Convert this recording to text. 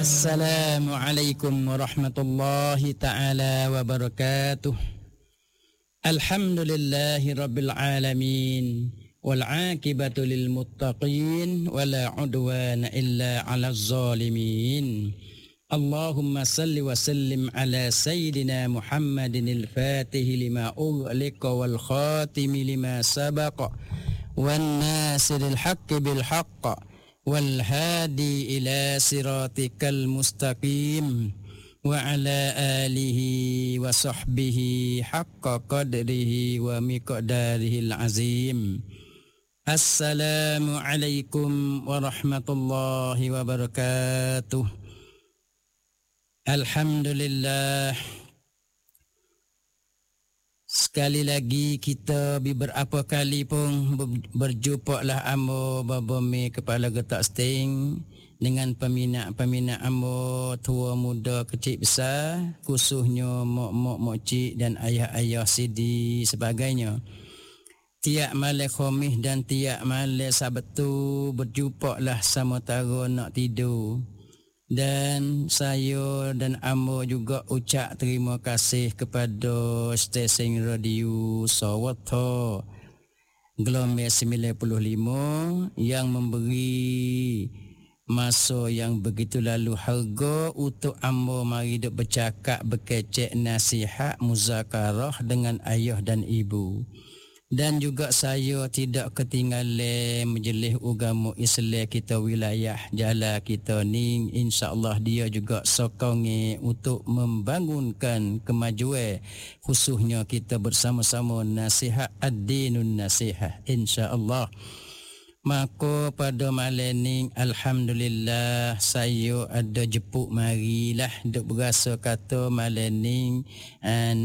Assalamualaikum warahmatullahi ta'ala wabarakatuh. Alhamdulillahi rabbil alamin. Wal'aqibatu lil muttaqin. Wala udwana illa ala zalimin. Allahumma salli wa sallim ala sayyidina Muhammadin al-fatihi lima ughliqa wal khatimi lima sabaqa. Wan nasiril haqqi bil haqqa. والهادي إلى صراطك المستقيم وعلى آله وصحبه حق قدره ومقداره العظيم. السلام عليكم ورحمة الله وبركاته. Alhamdulillah, sekali lagi kita beberapa kali pun berjumpa lah ambo babome kepala getak sting dengan peminat ambo tua muda kecil besar, khususnya mak cik dan ayah-ayah sidi sebagainya. Tiap malam Khamis dan tiap malam Sabtu berjumpa lah sama tara nak tidur. Dan saya dan ambo juga ucap terima kasih kepada stesen radio Sawata Gelombang 95 yang memberi masa yang begitu lalu harga untuk ambo mari duk bercakap berkecek nasihat muzakarah dengan ayah dan ibu. Dan juga saya tidak ketinggalan majlis agama Islam kita wilayah Jala kita ni, insya-Allah dia juga sokongi untuk membangunkan kemajuan, khususnya kita bersama-sama nasihat ad-dinun nasihat, insya-Allah. Maka pada malam ni alhamdulillah saya ada jemput marilah duk berasa kata malam ni